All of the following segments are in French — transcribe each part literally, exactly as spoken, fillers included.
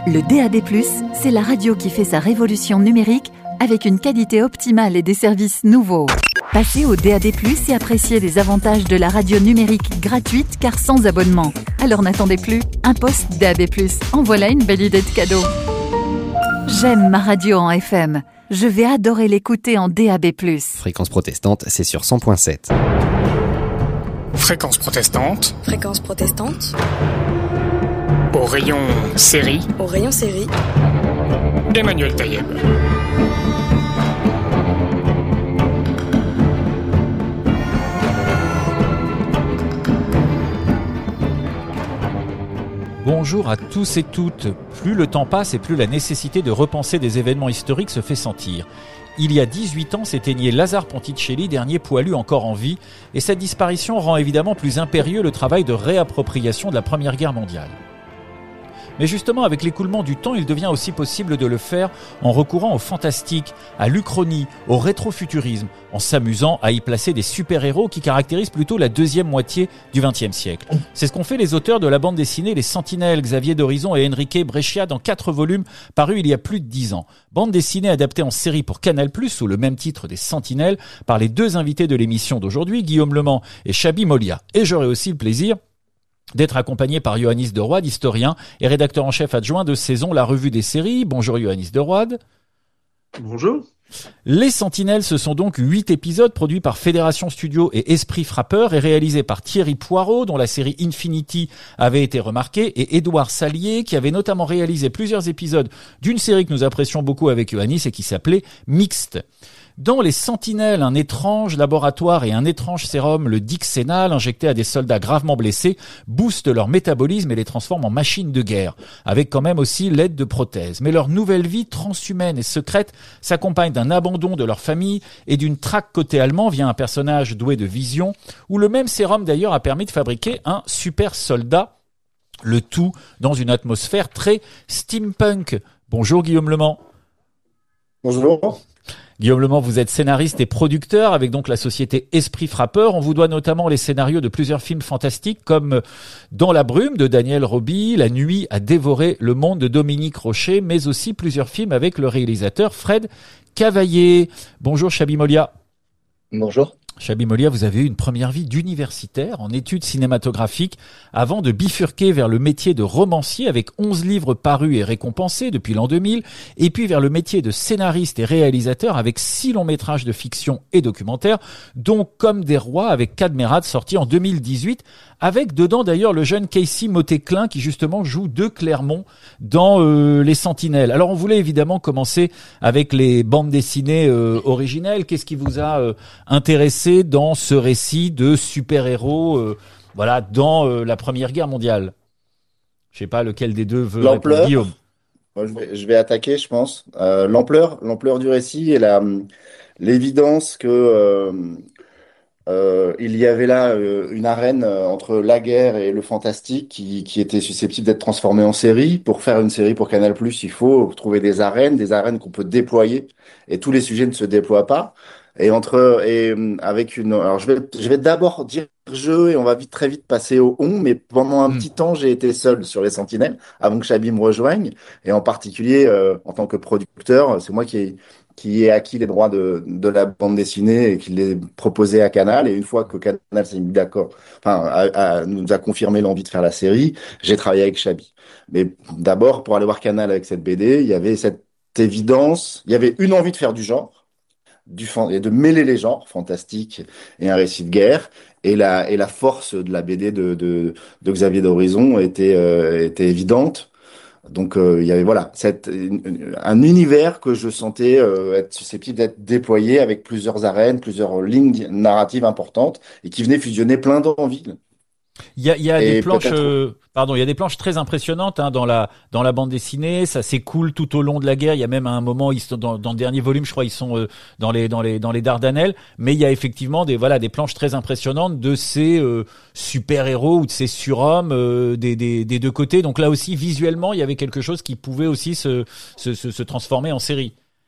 Le D A B plus, c'est la radio qui fait sa révolution numérique avec une qualité optimale et des services nouveaux. Passez au D A B plus, et appréciez les avantages de la radio numérique gratuite car sans abonnement. Alors n'attendez plus, un poste D A B plus, en voilà une belle idée de cadeau. J'aime ma radio en F M. Je vais adorer l'écouter en D A B plus. Fréquence protestante, c'est sur cent point sept. Fréquence protestante. Fréquence protestante. Au rayon série. Au rayon série. Emmanuel Taïeb. Bonjour à tous et toutes. Plus le temps passe et plus la nécessité de repenser des événements historiques se fait sentir. Il y a dix-huit ans s'éteignait Lazare Ponticelli, dernier poilu encore en vie, et sa disparition rend évidemment plus impérieux le travail de réappropriation de la Première Guerre mondiale. Mais justement, avec l'écoulement du temps, il devient aussi possible de le faire en recourant au fantastique, à l'uchronie, au rétrofuturisme, en s'amusant à y placer des super-héros qui caractérisent plutôt la deuxième moitié du vingtième siècle. C'est ce qu'ont fait les auteurs de la bande dessinée Les Sentinelles, Xavier d'Horizon et Enrique Brescia, dans quatre volumes parus il y a plus de dix ans. Bande dessinée adaptée en série pour Canal plus, sous le même titre des Sentinelles, par les deux invités de l'émission d'aujourd'hui, Guillaume Lemant et Chabi Molia. Et j'aurai aussi le plaisir d'être accompagné par Ioannis de Roide, historien et rédacteur en chef adjoint de Saison, la revue des séries. Bonjour Ioannis de Roide. Bonjour. Les Sentinelles, ce sont donc huit épisodes produits par Fédération Studio et Esprit Frappeur et réalisés par Thierry Poirot, dont la série Infinity avait été remarquée, et Édouard Salier, qui avait notamment réalisé plusieurs épisodes d'une série que nous apprécions beaucoup avec Ioannis et qui s'appelait Mixte. Dans Les Sentinelles, un étrange laboratoire et un étrange sérum, le Dixénal, injecté à des soldats gravement blessés, booste leur métabolisme et les transforme en machines de guerre, avec quand même aussi l'aide de prothèses. Mais leur nouvelle vie transhumaine et secrète s'accompagne d'un abandon de leur famille et d'une traque côté allemand via un personnage doué de vision, où le même sérum d'ailleurs a permis de fabriquer un super soldat, le tout dans une atmosphère très steampunk. Bonjour Guillaume Lemant. Bonjour. Guillaume Lemant, vous êtes scénariste et producteur avec donc la société Esprit Frappeur. On vous doit notamment les scénarios de plusieurs films fantastiques comme Dans la brume de Daniel Roby, La nuit a dévoré le monde de Dominique Rocher, mais aussi plusieurs films avec le réalisateur Fred Cavaillé. Bonjour Chabi Molia. Bonjour. Chabi Molia, vous avez eu une première vie d'universitaire en études cinématographiques avant de bifurquer vers le métier de romancier avec onze livres parus et récompensés depuis l'an deux mille, et puis vers le métier de scénariste et réalisateur avec six longs métrages de fiction et documentaires, dont Comme des rois avec Cadmerade sorti en deux mille dix-huit, avec dedans d'ailleurs le jeune Casey Motet-Klein qui justement joue de Clermont dans euh, Les Sentinelles. Alors on voulait évidemment commencer avec les bandes dessinées euh, originelles. Qu'est-ce qui vous a euh, intéressé dans ce récit de super-héros euh, voilà, dans euh, la Première Guerre mondiale? Je sais pas lequel des deux veut L'ampleur. répondre. Guillaume. Moi, je vais, je vais attaquer, je pense. Euh, l'ampleur, l'ampleur du récit et la, l'évidence que euh, euh, il y avait là euh, une arène euh, entre la guerre et le fantastique qui, qui était susceptible d'être transformée en série. Pour faire une série pour Canal plus, il faut trouver des arènes, des arènes qu'on peut déployer. Et tous les sujets ne se déploient pas. Et entre et euh, avec une, alors je vais je vais d'abord dire je et on va vite très vite passer au on, mais pendant un Mm. petit temps j'ai été seul sur les Sentinelles avant que Chabi me rejoigne, et en particulier euh, en tant que producteur, c'est moi qui ai qui ai acquis les droits de de la bande dessinée et qui l'ai proposé à Canal, et une fois que Canal s'est mis d'accord, enfin a, a- nous a confirmé l'envie de faire la série, j'ai travaillé avec Chabi. Mais d'abord, pour aller voir Canal avec cette B D, il y avait cette évidence, il y avait une envie de faire du genre du fan- et de mêler les genres, fantastique et un récit de guerre. Et la, et la force de la B D de, de, de Xavier d'Horizon était, euh, était évidente. Donc euh, il y avait voilà cette, une- un univers que je sentais euh, être susceptible d'être déployé avec plusieurs arènes, plusieurs lignes narratives importantes et qui venaient fusionner plein d'envies. Il y a, il y a des Et planches, peut-être- euh, pardon, il y a des planches très impressionnantes hein, dans la dans la bande dessinée. Ça s'écoule tout au long de la guerre. Il y a même à un moment, ils sont dans, dans le dernier volume, je crois, ils sont euh, dans les dans les dans les Dardanelles. Mais il y a effectivement des voilà des planches très impressionnantes de ces euh, super héros ou de ces surhommes euh, des, des des deux côtés. Donc là aussi, visuellement, il y avait quelque chose qui pouvait aussi se se se, se transformer en série.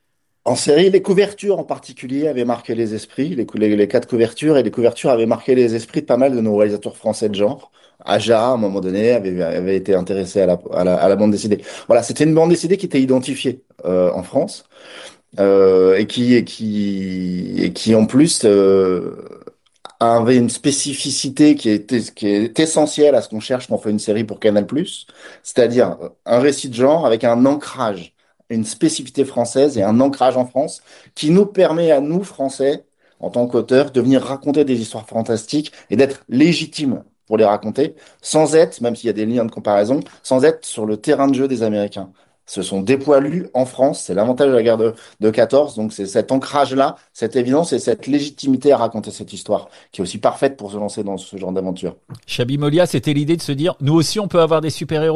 En série, les couvertures en particulier avaient marqué les esprits, les, cou- les, les quatre couvertures, et les couvertures avaient marqué les esprits de pas mal de nos réalisateurs français de genre. Aja, à un moment donné, avait, avait été intéressé à la, à la, à la bande dessinée. Voilà, c'était une bande dessinée qui était identifiée euh, en France euh, et qui et qui et qui en plus euh, avait une spécificité qui est, qui est essentielle à ce qu'on cherche quand on fait une série pour Canal+, c'est-à-dire un récit de genre avec un ancrage, une spécificité française et un ancrage en France qui nous permet à nous, Français, en tant qu'auteurs, de venir raconter des histoires fantastiques et d'être légitimes pour les raconter, sans être, même s'il y a des liens de comparaison, sans être sur le terrain de jeu des Américains. Ce sont des poilus en France, c'est l'avantage de la guerre de, de quatorze, donc c'est cet ancrage-là, cette évidence et cette légitimité à raconter cette histoire qui est aussi parfaite pour se lancer dans ce genre d'aventure. Chabi Molia, c'était l'idée de se dire, nous aussi on peut avoir des super-héros.